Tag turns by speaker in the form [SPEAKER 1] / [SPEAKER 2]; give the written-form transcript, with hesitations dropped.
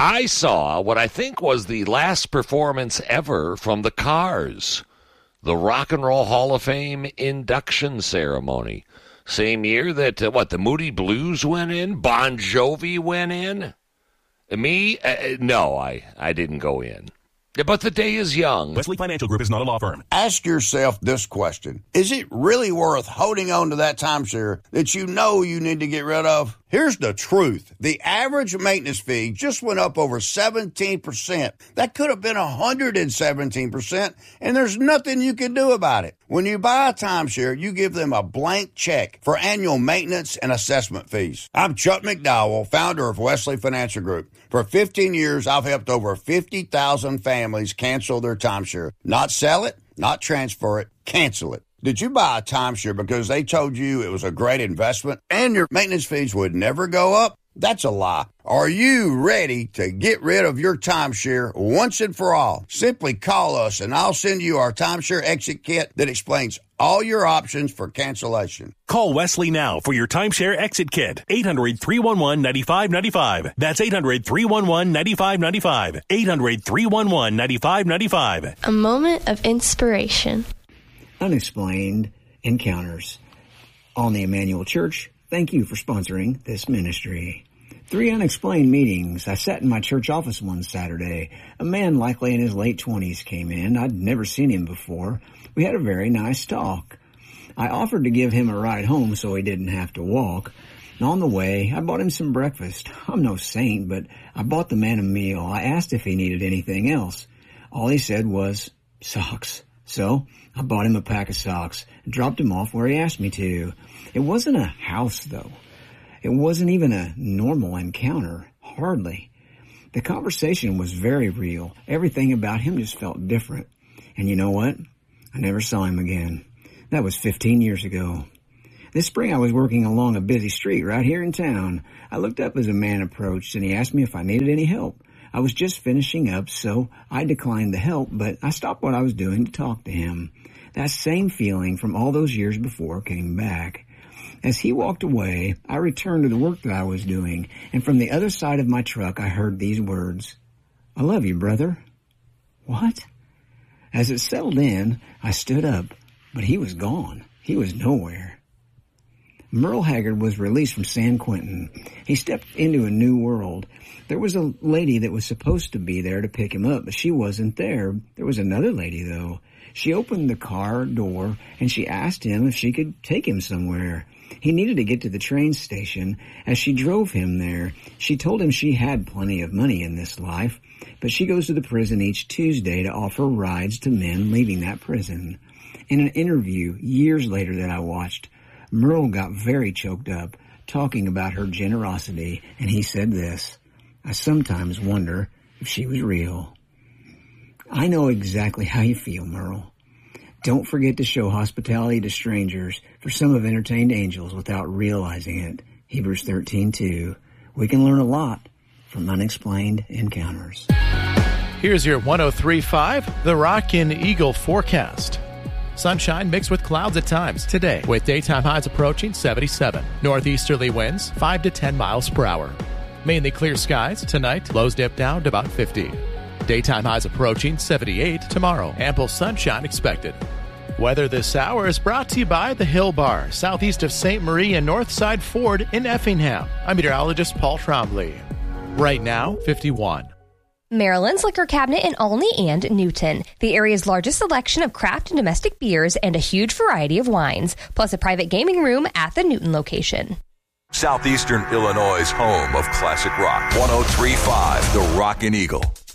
[SPEAKER 1] I saw what I think was the last performance ever from the Cars, the Rock and Roll Hall of Fame induction ceremony. Same year that, the Moody Blues went in? Bon Jovi went in? Me? No, I didn't go in. But the day is young.
[SPEAKER 2] Wesley Financial Group is not a law firm.
[SPEAKER 3] Ask yourself this question. Is it really worth holding on to that timeshare that you know you need to get rid of? Here's the truth. The average maintenance fee just went up over 17%. That could have been 117%, and there's nothing you can do about it. When you buy a timeshare, you give them a blank check for annual maintenance and assessment fees. I'm Chuck McDowell, founder of Wesley Financial Group. For 15 years, I've helped over 50,000 families cancel their timeshare. Not sell it, not transfer it, cancel it. Did you buy a timeshare because they told you it was a great investment and your maintenance fees would never go up? That's a lie. Are you ready to get rid of your timeshare once and for all? Simply call us and I'll send you our timeshare exit kit that explains all your options for cancellation.
[SPEAKER 2] Call Wesley now for your timeshare exit kit. 800-311-9595. That's 800-311-9595. 800-311-9595.
[SPEAKER 4] A moment of inspiration.
[SPEAKER 5] Unexplained Encounters. On the Emmanuel Church, thank you for sponsoring this ministry. 3 unexplained meetings. I sat in my church office one Saturday. A man likely in his late 20s came in. I'd never seen him before. We had a very nice talk. I offered to give him a ride home so he didn't have to walk. And on the way, I bought him some breakfast. I'm no saint, but I bought the man a meal. I asked if he needed anything else. All he said was, socks. So I bought him a pack of socks and dropped him off where he asked me to. It wasn't a house, though. It wasn't even a normal encounter. Hardly. The conversation was very real. Everything about him just felt different. And you know what? I never saw him again. That was 15 years ago. This spring I was working along a busy street right here in town. I looked up as a man approached and he asked me if I needed any help. I was just finishing up, so I declined the help, but I stopped what I was doing to talk to him. That same feeling from all those years before came back. As he walked away, I returned to the work that I was doing, and from the other side of my truck I heard these words, I love you, brother. What? As it settled in, I stood up, but he was gone. He was nowhere. Merle Haggard was released from San Quentin. He stepped into a new world. There was a lady that was supposed to be there to pick him up, but she wasn't there. There was another lady, though. She opened the car door, and she asked him if she could take him somewhere. He needed to get to the train station. As she drove him there, she told him she had plenty of money in this life, but she goes to the prison each Tuesday to offer rides to men leaving that prison. In an interview years later that I watched, Merle got very choked up talking about her generosity, and he said this, I sometimes wonder if she was real. I know exactly how you feel, Merle. Don't forget to show hospitality to strangers, for some have entertained angels without realizing it. Hebrews 13:2. We can learn a lot from unexplained encounters.
[SPEAKER 6] Here's your 103.5 The Rock and Eagle forecast. Sunshine mixed with clouds at times today, with daytime highs approaching 77. Northeasterly winds 5 to 10 miles per hour. Mainly clear skies tonight, lows dip down to about 50. Daytime highs approaching 78 tomorrow. Ample sunshine expected. Weather this hour is brought to you by the Hill Bar, southeast of St. Marie and Northside Ford in Effingham. I'm meteorologist Paul Trombley. Right now, 51.
[SPEAKER 7] Maryland's Liquor Cabinet in Olney and Newton. The area's largest selection of craft and domestic beers and a huge variety of wines, plus a private gaming room at the Newton location.
[SPEAKER 8] Southeastern Illinois' home of classic rock. 103.5 The Rock and Eagle.